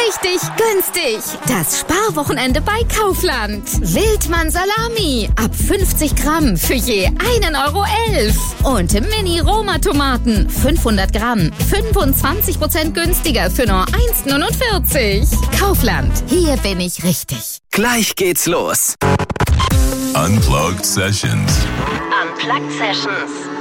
richtig günstig. Das Sparwochenende bei Kaufland. Wildmann Salami ab 50 Gramm für je 1,11 €. Und Mini-Roma-Tomaten 500 Gramm 25% günstiger für nur 1,49 €. Kaufland, hier bin ich richtig. Gleich geht's los. Unplugged Sessions. Unplugged Sessions.